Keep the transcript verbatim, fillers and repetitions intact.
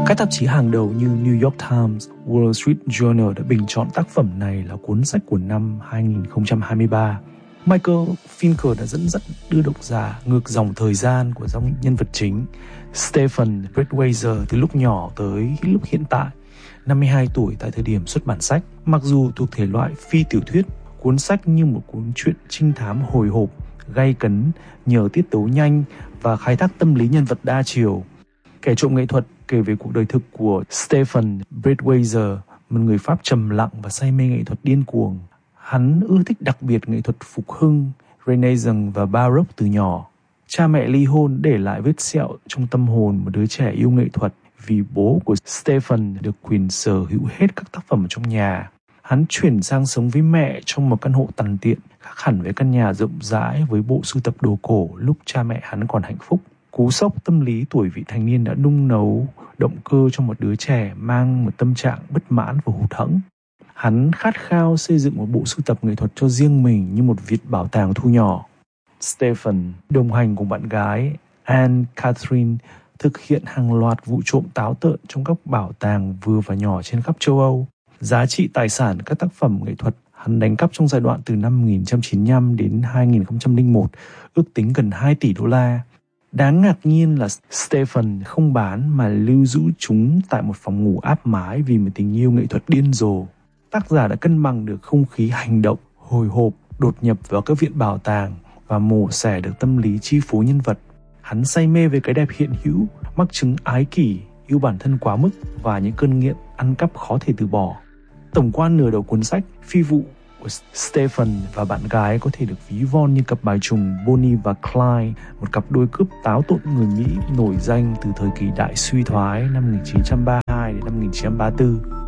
Các tạp chí hàng đầu như New York Times, Wall Street Journal đã bình chọn tác phẩm này là cuốn sách của năm hai không hai ba. Michael Finker đã dẫn dắt đưa độc giả ngược dòng thời gian của dòng nhân vật chính Stephen Breitweiser từ lúc nhỏ tới lúc hiện tại, năm mươi hai tuổi tại thời điểm xuất bản sách. Mặc dù thuộc thể loại phi tiểu thuyết, cuốn sách như một cuốn truyện trinh thám hồi hộp, gay cấn nhờ tiết tấu nhanh và khai thác tâm lý nhân vật đa chiều. Kẻ trộm nghệ thuật kể về cuộc đời thực của Stephen Breitweiser, một người Pháp trầm lặng và say mê nghệ thuật điên cuồng. Hắn ưa thích đặc biệt nghệ thuật phục hưng, Renaissance và Baroque từ nhỏ. Cha mẹ ly hôn để lại vết sẹo trong tâm hồn một đứa trẻ yêu nghệ thuật, vì bố của Stephen được quyền sở hữu hết các tác phẩm trong nhà. Hắn chuyển sang sống với mẹ trong một căn hộ tằn tiện, khác hẳn với căn nhà rộng rãi với bộ sưu tập đồ cổ lúc cha mẹ hắn còn hạnh phúc. Cú sốc tâm lý tuổi vị thành niên đã nung nấu động cơ trong một đứa trẻ mang một tâm trạng bất mãn và hụt hẫng. Hắn khát khao xây dựng một bộ sưu tập nghệ thuật cho riêng mình như một viện bảo tàng thu nhỏ. Stephen đồng hành cùng bạn gái Anne Catherine thực hiện hàng loạt vụ trộm táo tợn trong các bảo tàng vừa và nhỏ trên khắp châu Âu. Giá trị tài sản các tác phẩm nghệ thuật hắn đánh cắp trong giai đoạn từ năm một nghìn chín trăm chín mươi lăm đến hai không không một ước tính gần hai tỷ đô la. Đáng ngạc nhiên là Stephen không bán mà lưu giữ chúng tại một phòng ngủ áp mái vì một tình yêu nghệ thuật điên rồ. Tác giả đã cân bằng được không khí hành động, hồi hộp, đột nhập vào các viện bảo tàng và mổ xẻ được tâm lý chi phối nhân vật. Hắn say mê với cái đẹp hiện hữu, mắc chứng ái kỷ, yêu bản thân quá mức và những cơn nghiện ăn cắp khó thể từ bỏ. Tổng quan nửa đầu cuốn sách, phi vụ của Stephen và bạn gái có thể được ví von như cặp bài trùng Bonnie và Clyde, một cặp đôi cướp táo tợn người Mỹ nổi danh từ thời kỳ đại suy thoái năm một nghìn chín trăm ba mươi hai đến năm một nghìn chín trăm ba mươi tư.